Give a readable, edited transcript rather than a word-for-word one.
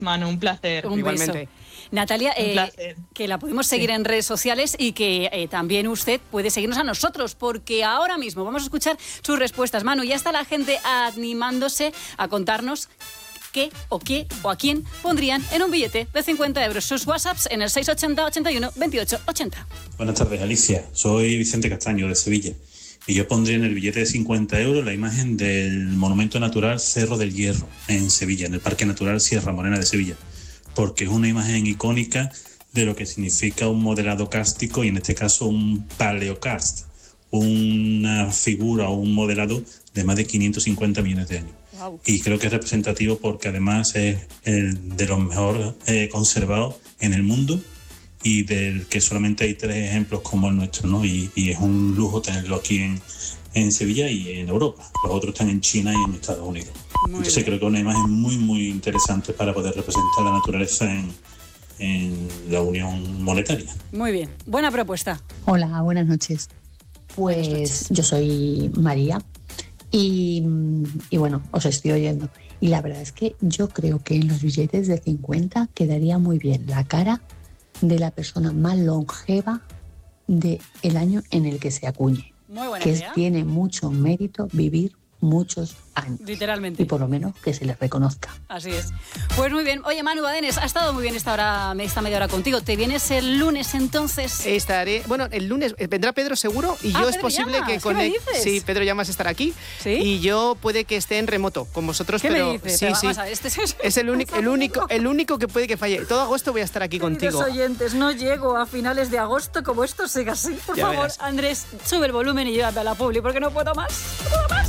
Manu, un placer. Un Igualmente. beso. Natalia, Un placer. que la podemos seguir en redes sociales y que también usted puede seguirnos a nosotros, porque ahora mismo vamos a escuchar sus respuestas. Manu, ya está la gente animándose a contarnos qué o a quién pondrían en un billete de 50 euros. Sus WhatsApps en el 680 81 28 80. Buenas tardes, Alicia. Soy Vicente Castaño, de Sevilla. Y yo pondría en el billete de 50 euros la imagen del monumento natural Cerro del Hierro, en Sevilla, en el Parque Natural Sierra Morena de Sevilla, porque es una imagen icónica de lo que significa un modelado kárstico y en este caso un paleokarst, una figura o un modelado de más de 550 millones de años. Wow. Y creo que es representativo porque además es el de los mejor conservados en el mundo y del que solamente hay 3 ejemplos como el nuestro, ¿no? Y es un lujo tenerlo aquí en Sevilla y en Europa. Los otros están en China y en Estados Unidos. Entonces creo que es una imagen muy, muy interesante para poder representar la naturaleza en la unión monetaria. Muy bien, buena propuesta. Hola, buenas noches. Pues yo soy María y bueno, os estoy oyendo. Y la verdad es que yo creo que en los billetes de 50 quedaría muy bien la cara de la persona más longeva del año en el que se acuñe. Muy buena Que idea. tiene mucho mérito vivir muchos años. Literalmente. Y por lo menos que se les reconozca. Así es. Pues muy bien. Oye, Manu Badenes, ha estado muy bien esta media hora contigo. ¿Te vienes el lunes entonces? Estaré, bueno, el lunes vendrá Pedro seguro y yo es Pedro posible Llamas, que ¿qué me dices? Sí, Pedro Llamas estará aquí. ¿Sí? Y yo puede que esté en remoto con vosotros, ¿Qué pero me dices? sí, Pero sí. vamos a ver, Es el único que puede que falle. Todo agosto voy a estar aquí contigo. Queridos oyentes, no llego a finales de agosto como esto siga así. Por Ya favor, verás. Andrés, sube el volumen y llévate a la publi porque no puedo más. No puedo más.